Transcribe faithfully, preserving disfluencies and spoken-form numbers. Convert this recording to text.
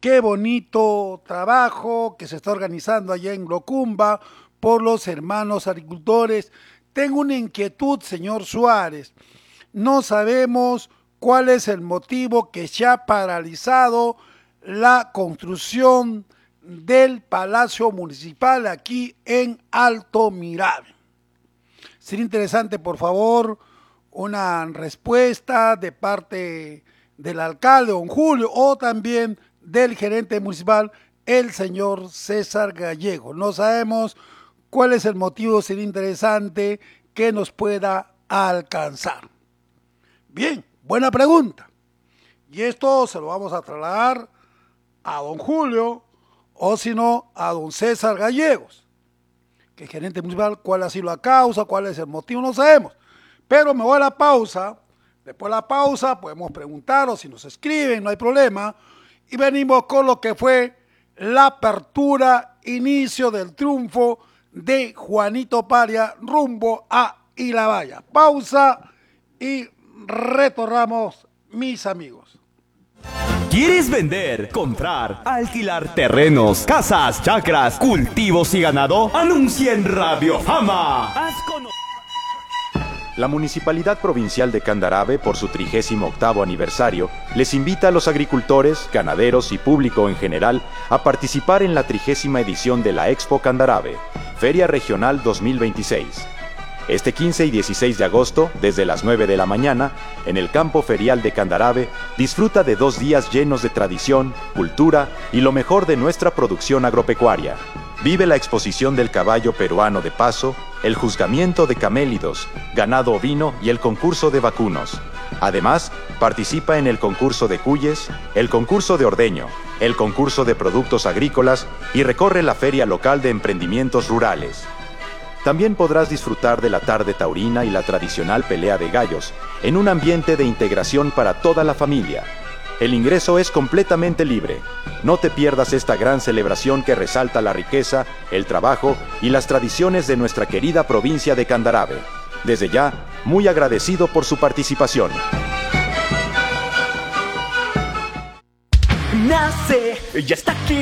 Qué bonito trabajo que se está organizando allá en Locumba por los hermanos agricultores. Tengo una inquietud, señor Suárez. No sabemos cuál es el motivo que se ha paralizado la construcción del Palacio Municipal aquí en Alto Mirable. Sería interesante, por favor, una respuesta de parte del alcalde, don Julio, o también del gerente municipal, el señor César Gallego. No sabemos cuál es el motivo, sería interesante que nos pueda alcanzar. Bien, buena pregunta. Y esto se lo vamos a trasladar a don Julio, o si no, a don César Gallegos, que es gerente municipal. Cuál ha sido la causa, cuál es el motivo, no sabemos. Pero me voy a la pausa. Después de la pausa podemos preguntar o si nos escriben, no hay problema. Y venimos con lo que fue la apertura, inicio del triunfo de Juanito Paria rumbo a Ilabaya. Pausa y retornamos, mis amigos. ¿Quieres vender, comprar, alquilar terrenos, casas, chacras, cultivos y ganado? Anuncia en Radio Fama. Haz cono- La Municipalidad Provincial de Candarave, por su trigésimo octavo aniversario, les invita a los agricultores, ganaderos y público en general a participar en la trigésima edición de la Expo Candarave, Feria Regional dos mil veintiséis. Este quince y dieciséis de agosto, desde las nueve de la mañana, en el campo ferial de Candarave, disfruta de dos días llenos de tradición, cultura y lo mejor de nuestra producción agropecuaria. Vive la exposición del caballo peruano de paso, el juzgamiento de camélidos, ganado ovino y el concurso de vacunos. Además, participa en el concurso de cuyes, el concurso de ordeño, el concurso de productos agrícolas y recorre la feria local de emprendimientos rurales. También podrás disfrutar de la tarde taurina y la tradicional pelea de gallos, en un ambiente de integración para toda la familia. El ingreso es completamente libre. No te pierdas esta gran celebración que resalta la riqueza, el trabajo y las tradiciones de nuestra querida provincia de Candarave. Desde ya, muy agradecido por su participación. Nace, ya está aquí.